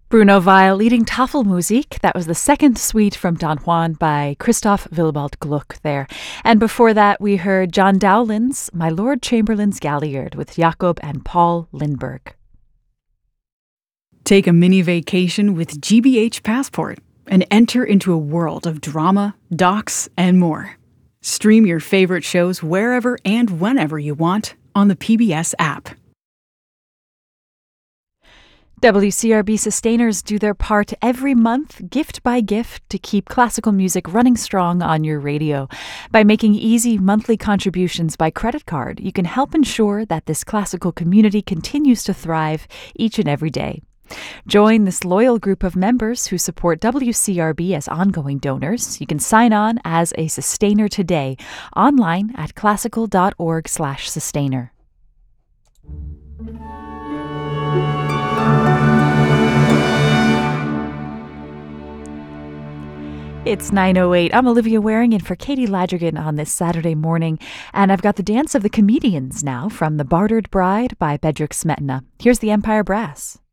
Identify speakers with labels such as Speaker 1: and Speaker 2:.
Speaker 1: Bruno Weil leading Tafelmusik. That was the second suite from Don Juan by Christoph Willibald Gluck there. And before that, we heard John Dowland's My Lord Chamberlain's Galliard with Jakob and Paul Lindberg.
Speaker 2: Take a mini vacation with GBH Passport and enter into a world of drama, docs, and more. Stream your favorite shows wherever and whenever you want on the PBS app.
Speaker 1: WCRB sustainers do their part every month, gift by gift, to keep classical music running strong on your radio. By making easy monthly contributions by credit card, you can help ensure that this classical community continues to thrive each and every day. Join this loyal group of members who support WCRB as ongoing donors. You can sign on as a sustainer today, online at classical.org/sustainer. It's 9:08. I'm Olivia Waring in for Katie Ladrigan on this Saturday morning, and I've got the Dance of the Comedians now from The Bartered Bride by Bedřich Smetana. Here's the Empire Brass.